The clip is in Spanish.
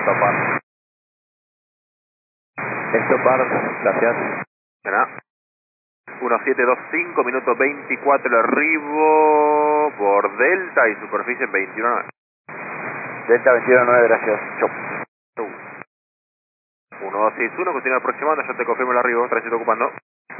Estopar. Estopar, gracias. Será 1725, minuto 24 el arribo por Delta y superficie 21.9. Delta 21.9, gracias. Chau. 1261, continúa aproximando, yo te confirmo el arribo, tránsito ocupando.